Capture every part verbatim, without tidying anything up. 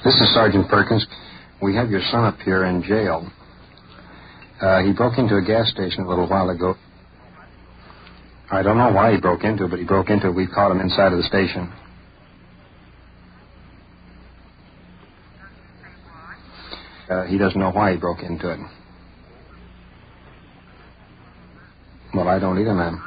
This is Sergeant Perkins. We have your son up here in jail. Uh, he broke into a gas station a little while ago. I don't know why he broke into it, but he broke into it. We caught him inside of the station. Uh, he doesn't know why he broke into it. Well, I don't either, ma'am.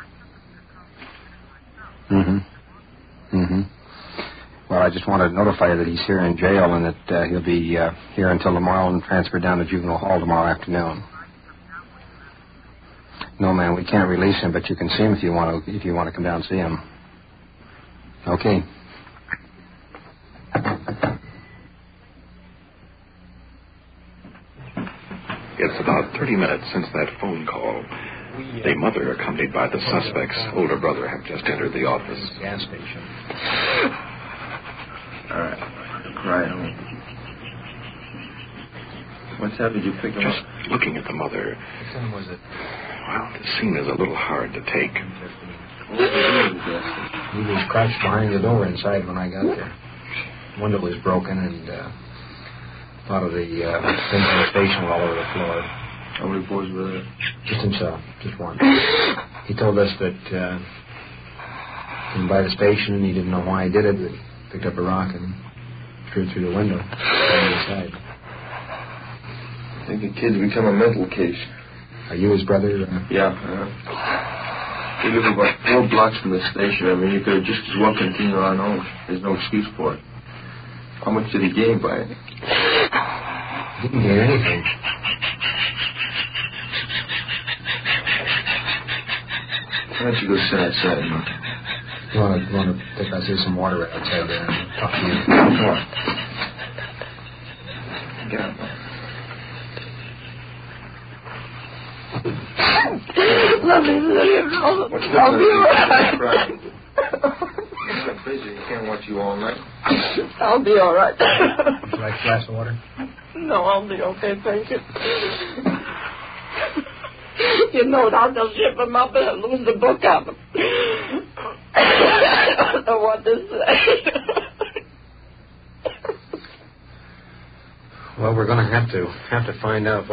Mm-hmm. Mm-hmm. Well, I just wanted to notify you that he's here in jail and that uh, he'll be uh, here until tomorrow and transferred down to juvenile hall tomorrow afternoon. No, ma'am, we can't release him, but you can see him if you want to. If you want to come down and see him. Okay. It's about thirty minutes since that phone call. The mother, accompanied by the suspect's older brother, have just entered the office. Gas station. All right. Right home. What's up? Did you pick him Just up? looking at the mother. What time was it? Well, the scene is a little hard to take. What was he doing at the gas station? He was crouched behind the door inside when I got there. The window was broken and uh, a lot of the uh, things in the station were all over the floor. How many boys were there? Just himself, just one. He told us that uh, he came by the station and he didn't know why he did it. But he picked up a rock and threw it through the window on the inside. I think the kid's become a mental case. Are you his brother? Uh, Yeah. Uh, we live about four blocks from the station. I mean, you could have just as well continued on home. There's no excuse for it. How much did he gain by it? He didn't get anything. Why don't you go sit outside, man? You want to, want to take us some water right outside there and talk to you? Come on. Get up, man. Let me let him know. What's I'll be all right. right? You're so busy, you can't watch you all night. I'll be all right. Would you like a glass of water? No, I'll be okay, thank you. You know, I'll just ship him up and lose the book of him. I don't know what to say. Well, we're going to have to have to find out what